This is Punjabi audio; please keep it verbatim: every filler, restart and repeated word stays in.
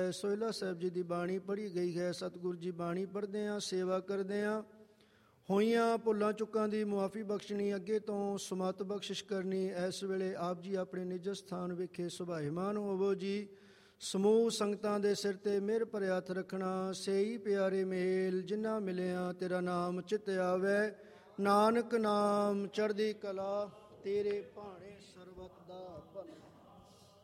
ਸੋਹਿਲਾ ਸਾਹਿਬ ਜੀ ਦੀ ਬਾਣੀ ਪੜ੍ਹੀ ਗਈ ਹੈ। ਸਤਿਗੁਰੂ ਜੀ ਬਾਣੀ ਪੜ੍ਹਦੇ ਹਾਂ, ਸੇਵਾ ਕਰਦੇ ਹਾਂ, ਹੋਈਆਂ ਭੁੱਲਾਂ ਚੁੱਕਾਂ ਦੀ ਮੁਆਫੀ ਬਖਸ਼ਣੀ, ਅੱਗੇ ਤੋਂ ਸੁਮਤ ਬਖਸ਼ਿਸ਼ ਕਰਨੀ। ਇਸ ਵੇਲੇ ਆਪ ਜੀ ਆਪਣੇ ਨਿਜ ਸਥਾਨ ਵਿਖੇ ਸੁਭਾਇਮਾਨ ਹੋਵੋ ਜੀ। ਸਮੂਹ ਸੰਗਤਾਂ ਦੇ ਸਿਰ ਤੇ ਮਿਹਰ ਭਰਿਆ ਹੱਥ ਰੱਖਣਾ। ਸੇਈ ਪਿਆਰੇ ਮੇਲ ਜਿਨ੍ਹਾਂ ਮਿਲਿਆ ਤੇਰਾ ਨਾਮ ਚਿੱਤ ਆਵੇ। ਨਾਨਕ ਨਾਮ ਚੜ੍ਹਦੀ ਕਲਾ ਤੇਰੇ ਭਾਣੇ ਸਰਬਤ ਦਾ ਭਲਾ।